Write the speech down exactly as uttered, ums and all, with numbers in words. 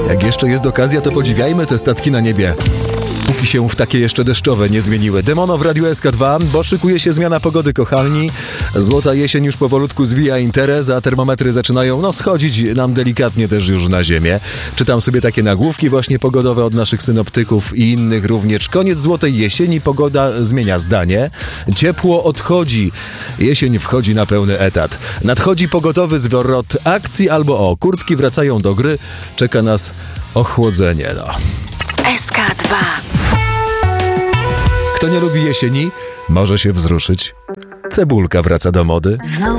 Jak jeszcze jest okazja, to podziwiajmy te statki na niebie, póki się w takie jeszcze deszczowe nie zmieniły. Demono w Radiu S K dwa, bo szykuje się zmiana pogody, kochani. Złota jesień już powolutku zwija interes, a termometry zaczynają no schodzić nam delikatnie też już na ziemię. Czytam sobie takie nagłówki właśnie pogodowe od naszych synoptyków i innych również. Koniec złotej jesieni, pogoda zmienia zdanie. Ciepło odchodzi, jesień wchodzi na pełny etat. Nadchodzi pogotowy zwrot akcji albo o, kurtki wracają do gry, czeka nas ochłodzenie, no. S K dwa. Kto nie lubi jesieni, może się wzruszyć. Cebulka wraca do mody. Znów